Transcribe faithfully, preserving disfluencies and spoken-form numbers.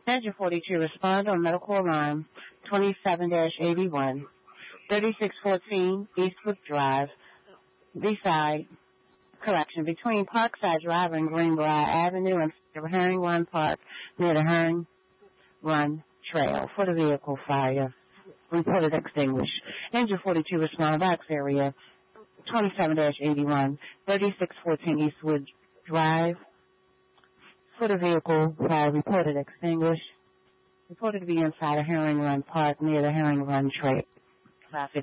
Engine forty-two, respond on medical alarm twenty-seven eighty-one, thirty-six fourteen Eastwood Drive, beside, correction, between Parkside Drive and Greenbrier Avenue and Herring Run Park near the Herring Run Trail for the vehicle fire. Reported extinguished. Engine forty-two, respond box area twenty-seven eighty-one, thirty-six fourteen Eastwood Drive for the vehicle fire. Reported extinguished. Reported to be inside a Herring Run Park near the Herring Run Trail. Traffic